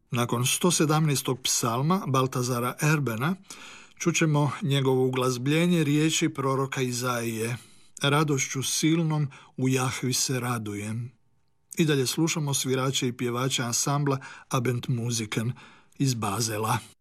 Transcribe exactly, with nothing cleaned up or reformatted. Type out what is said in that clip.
Nakon sto sedamnaestog psalma Baltazara Erbena čućemo njegovo uglazbljenje riječi proroka Izaije: radošću silnom u Jahvi se radujem. I dalje slušamo svirače i pjevače ansambla Abend Musiken iz Bazela.